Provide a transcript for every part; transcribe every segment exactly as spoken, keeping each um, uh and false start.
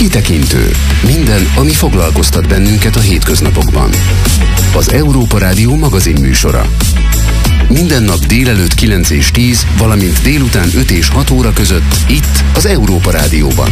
Kitekintő. Minden, ami foglalkoztat bennünket a hétköznapokban. Az Európa Rádió magazin műsora. Minden nap délelőtt kilenc és tíz, valamint délután öt és hat óra között itt az Európa Rádióban.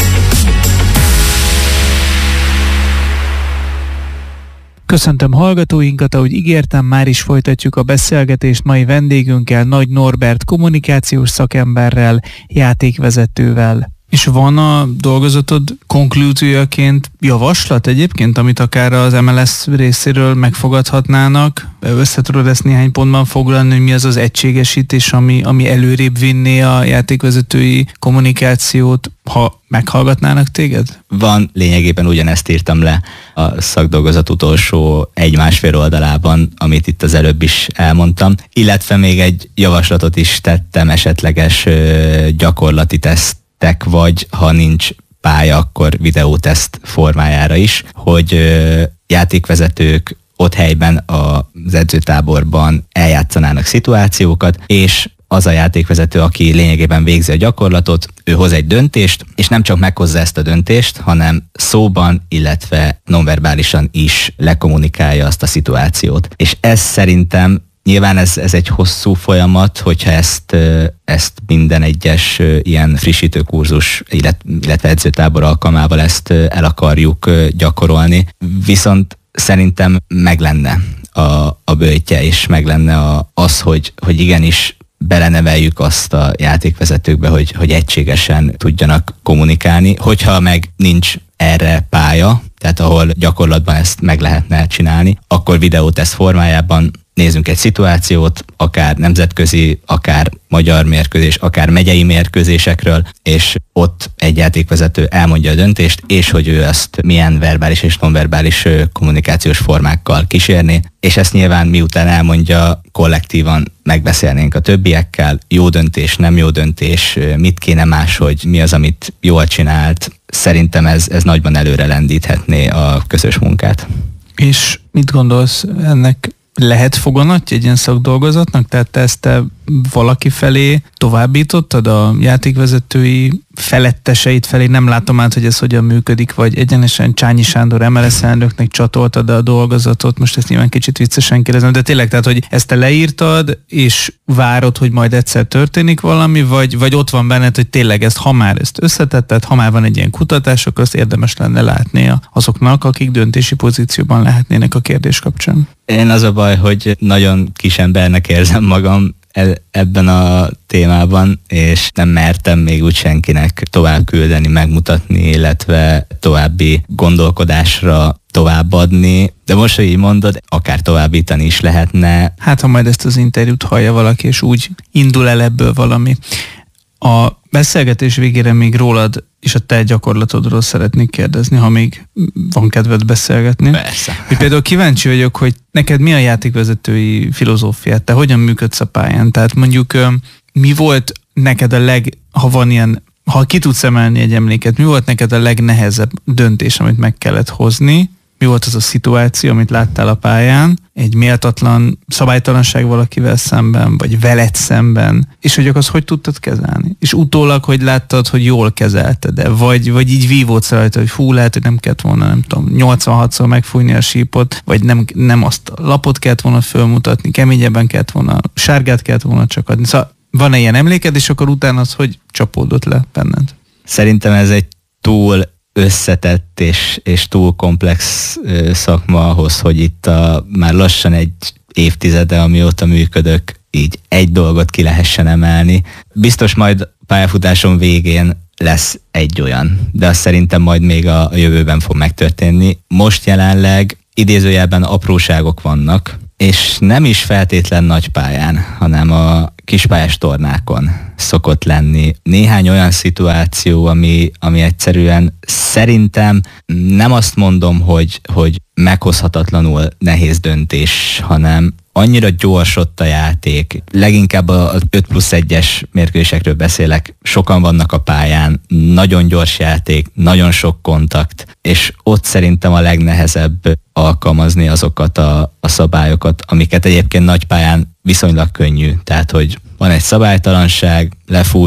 Köszöntöm hallgatóinkat, ahogy ígértem, már is folytatjuk a beszélgetést mai vendégünkkel, Nagy Norbert kommunikációs szakemberrel, játékvezetővel. És van a dolgozatod konklúziójaként javaslat egyébként, amit akár az em el es részéről megfogadhatnának? Össze tudod ezt néhány pontban foglalni, hogy mi az az egységesítés, ami, ami előrébb vinné a játékvezetői kommunikációt, ha meghallgatnának téged? Van, lényegében ugyanezt írtam le a szakdolgozat utolsó egy-másfél oldalában, amit itt az előbb is elmondtam, illetve még egy javaslatot is tettem esetleges ö, gyakorlati teszt, vagy ha nincs pálya, akkor videóteszt formájára is, hogy ö, játékvezetők ott helyben az edzőtáborban eljátszanának szituációkat, és az a játékvezető, aki lényegében végzi a gyakorlatot, ő hoz egy döntést, és nem csak meghozza ezt a döntést, hanem szóban, illetve nonverbálisan is lekommunikálja azt a szituációt. És ez szerintem nyilván ez, ez egy hosszú folyamat, hogyha ezt, ezt minden egyes ilyen frissítő kurzus, illetve edzőtábor alkalmával ezt el akarjuk gyakorolni. Viszont szerintem meg lenne a, a böjtje, és meg lenne a, az, hogy, hogy igenis beleneveljük azt a játékvezetőkbe, hogy, hogy egységesen tudjanak kommunikálni. Hogyha meg nincs erre pálya, tehát ahol gyakorlatban ezt meg lehetne csinálni, akkor videóteszt formájában nézzünk egy szituációt, akár nemzetközi, akár magyar mérkőzés, akár megyei mérkőzésekről, és ott egy játékvezető elmondja a döntést, és hogy ő ezt milyen verbális és nonverbális kommunikációs formákkal kísérni, és ezt nyilván miután elmondja, kollektívan megbeszélnénk a többiekkel, jó döntés, nem jó döntés, mit kéne máshogy, mi az, amit jól csinált. Szerintem ez, ez nagyban előre lendíthetné a közös munkát. És mit gondolsz, ennek lehet foganatja egy ilyen szakdolgozatnak? Tehát te ezt te valaki felé továbbítottad, a játékvezetői feletteseit felé? Nem látom át, hogy ez hogyan működik, vagy egyenesen Csányi Sándor em el es elnöknek csatoltad a dolgozatot, most ezt nyilván kicsit viccesen kérdezem, de tényleg, tehát, hogy ezt te leírtad, és várod, hogy majd egyszer történik valami, vagy, vagy ott van benned, hogy tényleg ezt, ha már ezt összetetted, ha már van egy ilyen kutatás, akkor azt érdemes lenne látnia azoknak, akik döntési pozícióban lehetnének a kérdés kapcsán. Én az a baj, hogy nagyon kis embernek érzem magam ebben a témában, és nem mertem még úgy senkinek tovább küldeni, megmutatni, illetve további gondolkodásra továbbadni. De most, hogy így mondod, akár továbbítani is lehetne. Hát, ha majd ezt az interjút hallja valaki, és úgy indul el ebből valami. A beszélgetés végére még rólad és a te gyakorlatodról szeretnék kérdezni, ha még van kedved beszélgetni. Persze. Hogy például kíváncsi vagyok, hogy neked mi a játékvezetői filozófiát, te hogyan működsz a pályán? Tehát mondjuk mi volt neked a leg, ha van ilyen, ha ki tudsz emelni egy emléket, mi volt neked a legnehezebb döntés, amit meg kellett hozni? Mi volt az a szituáció, amit láttál a pályán? Egy méltatlan szabálytalanság valakivel szemben, vagy veled szemben, és hogy az hogy tudtad kezelni? És utólag, hogy láttad, hogy jól kezelted-e? Vagy, vagy így vívódsz rajta, hogy fú, lehet, hogy nem kellett volna, nem tudom, nyolcvanhatszor megfújni a sípot, vagy nem, nem azt a lapot kellett volna fölmutatni, keményebben kellett volna, sárgát kellett volna csak adni. Szóval van-e ilyen emléked, és akkor utána az hogy csapódott le benned? Szerintem ez egy túl összetett és, és túl komplex ö, szakma ahhoz, hogy itt a, már lassan egy évtizede, amióta működök, így egy dolgot ki lehessen emelni. Biztos majd pályafutásom végén lesz egy olyan, de azt szerintem majd még a, a jövőben fog megtörténni. Most jelenleg idézőjelben apróságok vannak, és nem is feltétlen nagy pályán, hanem a kispályás tornákon szokott lenni néhány olyan szituáció, ami, ami egyszerűen szerintem nem azt mondom, hogy, hogy meghozhatatlanul nehéz döntés, hanem annyira gyors ott a játék. Leginkább az öt plusz egyes mérkőzésekről beszélek, sokan vannak a pályán, nagyon gyors játék, nagyon sok kontakt, és ott szerintem a legnehezebb alkalmazni azokat a, a szabályokat, amiket egyébként nagy pályán viszonylag könnyű. Tehát, hogy van egy szabálytalanság, lefújom,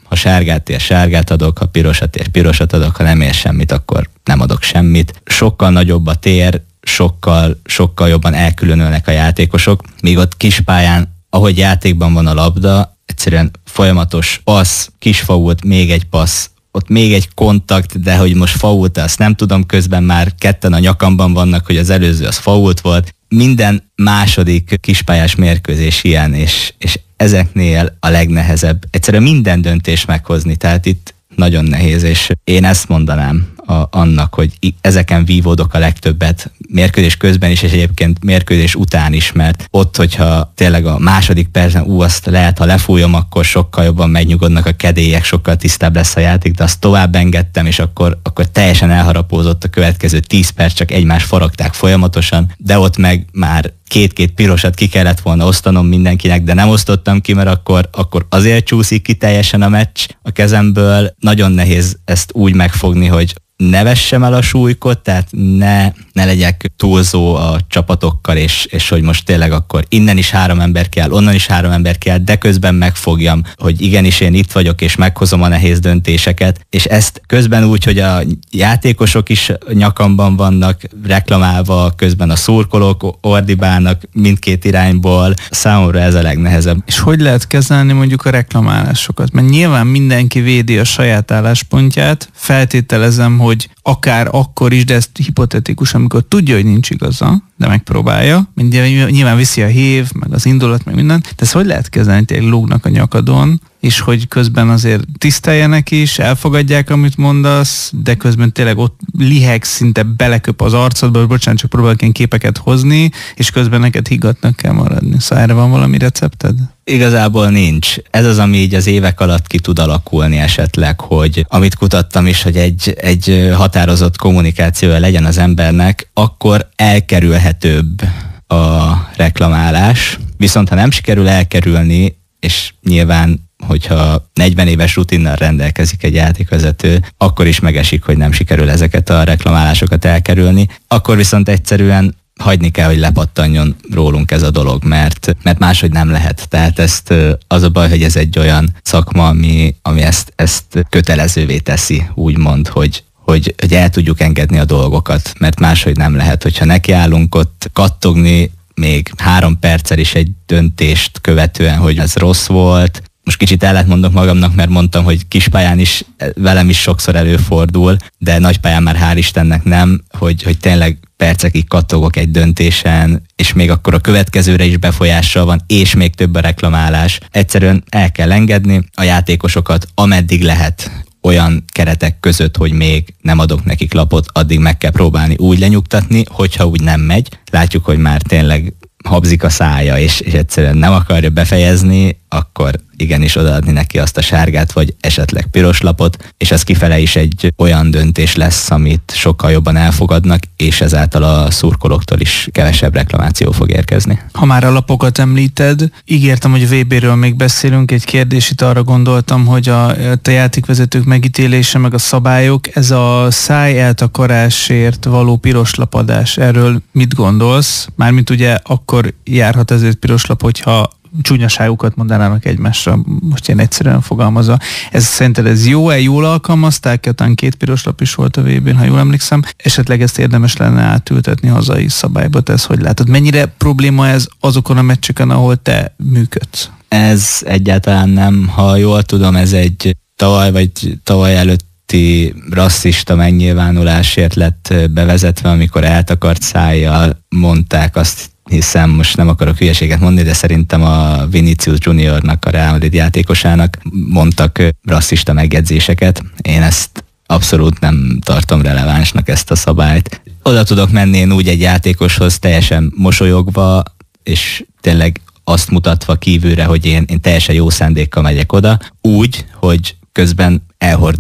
ha sárgát ér, sárgát adok, ha pirosat ér, pirosat adok, ha nem ér semmit, akkor nem adok semmit. Sokkal nagyobb a tér, sokkal, sokkal jobban elkülönülnek a játékosok, míg ott kispályán, ahogy játékban van a labda, egyszerűen folyamatos passz, kis fault, még egy passz, ott még egy kontakt, de hogy most fault, azt nem tudom, közben már ketten a nyakamban vannak, hogy az előző az fault volt. Minden második kispályás mérkőzés ilyen, és, és ezeknél a legnehezebb egyszerűen minden döntés meghozni, tehát itt nagyon nehéz, és én ezt mondanám a, annak, hogy ezeken vívódok a legtöbbet, mérkőzés közben is, és egyébként mérkőzés után is, mert ott, hogyha tényleg a második percben, ú, azt lehet, ha lefújom, akkor sokkal jobban megnyugodnak a kedélyek, sokkal tisztább lesz a játék, de azt tovább engedtem, és akkor, akkor teljesen elharapózott a következő tíz perc, csak egymást faragták folyamatosan, de ott meg már két-két pirosat ki kellett volna osztanom mindenkinek, de nem osztottam ki, mert akkor, akkor azért csúszik ki teljesen a meccs a kezemből. Nagyon nehéz ezt úgy megfogni, hogy ne vessem el a súlykot, tehát ne, ne legyek túlzó a csapatokkal, és, és hogy most tényleg akkor innen is három ember kell, onnan is három ember kell, de közben megfogjam, hogy igenis én itt vagyok, és meghozom a nehéz döntéseket, és ezt közben úgy, hogy a játékosok is nyakamban vannak reklamálva, közben a szurkolók ordibálnak mindkét irányból, számomra ez a legnehezebb. És hogy lehet kezelni mondjuk a reklamálásokat? Mert nyilván mindenki védi a saját álláspontját, feltételezem, hogy akár akkor is, de ezt hipotetikus, amikor tudja, hogy nincs igaza, de megpróbálja, nyilván viszi a hív, meg az indulat, meg minden, de ezt hogy lehet kezelni, tényleg lógnak a nyakadon, és hogy közben azért tiszteljenek is, elfogadják, amit mondasz, de közben tényleg ott liheg szinte beleköp az arcodba, hogy bocsánat, csak próbálok ilyen képeket hozni, és közben neked higgadtnak kell maradni. Szóval erre van valami recepted? Igazából nincs. Ez az, ami így az évek alatt ki tud alakulni esetleg, hogy amit kutattam is, hogy egy, egy határozott kommunikációja legyen az embernek, akkor elkerülhetőbb a reklamálás. Viszont ha nem sikerül elkerülni, és nyilván hogyha negyven éves rutinnal rendelkezik egy játékvezető, akkor is megesik, hogy nem sikerül ezeket a reklamálásokat elkerülni, akkor viszont egyszerűen hagyni kell, hogy lepattanjon rólunk ez a dolog, mert, mert máshogy nem lehet. Tehát ezt, az a baj, hogy ez egy olyan szakma, ami, ami ezt, ezt kötelezővé teszi, úgymond, hogy Hogy, hogy el tudjuk engedni a dolgokat, mert máshogy nem lehet, hogyha nekiállunk ott kattogni még három perccel is egy döntést követően, hogy ez rossz volt. Most kicsit ellentmondok magamnak, mert mondtam, hogy kispályán is velem is sokszor előfordul, de nagypályán már hál' Istennek nem, hogy, hogy tényleg percekig kattogok egy döntésen, és még akkor a következőre is befolyással van, és még több a reklamálás. Egyszerűen el kell engedni a játékosokat, ameddig lehet, olyan keretek között, hogy még nem adok nekik lapot, addig meg kell próbálni úgy lenyugtatni, hogyha úgy nem megy. Látjuk, hogy már tényleg habzik a szája, és, és egyszerűen nem akarja befejezni, akkor igenis odaadni neki azt a sárgát, vagy esetleg piros lapot, és ez kifele is egy olyan döntés lesz, amit sokkal jobban elfogadnak, és ezáltal a szurkolóktól is kevesebb reklamáció fog érkezni. Ha már a lapokat említed, ígértem, hogy a vé béről még beszélünk, egy kérdés, itt arra gondoltam, hogy a, a játékvezetők megítélése, meg a szabályok, ez a száj eltakarásért való piros lapadás, erről mit gondolsz? Mármint ugye akkor járhat ezért piros lap, hogyha csúnyaságukat mondanának egymásra, most ilyen egyszerűen fogalmazva. Ez szerinted ez jó-e, jól alkalmazták? Talán két piros lap is volt a vé bén, ha jól emlékszem. Esetleg ezt érdemes lenne átültetni hazai szabályba, te ezt hogy látod? Mennyire probléma ez azokon a meccseken, ahol te működsz? Ez egyáltalán nem, ha jól tudom, ez egy tavaly vagy tavaly előtti rasszista megnyilvánulásért lett bevezetve, amikor eltakart szájjal mondták azt, hiszen most nem akarok hülyeséget mondani, de szerintem a Vinicius Juniornak, a Real Madrid játékosának mondtak rasszista megjegyzéseket. Én ezt abszolút nem tartom relevánsnak, ezt a szabályt. Oda tudok menni én úgy egy játékoshoz teljesen mosolyogva, és tényleg azt mutatva kívülre, hogy én, én teljesen jó szándékkal megyek oda, úgy, hogy közben elhordom